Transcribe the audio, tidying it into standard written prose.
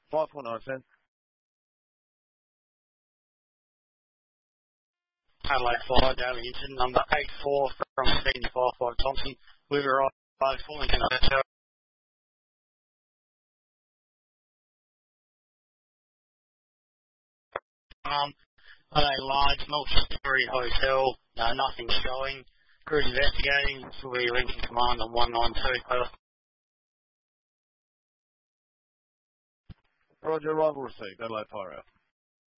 54910. Adelaide Fire, Daily Engine, number 84 from Senior Firefighter Thompson. We were arrived falling in a hotel. A large multi-story hotel, nothing showing. Crews investigating, so we're linking command on 192. Over. Roger, arrival received. Adelaide Fire out.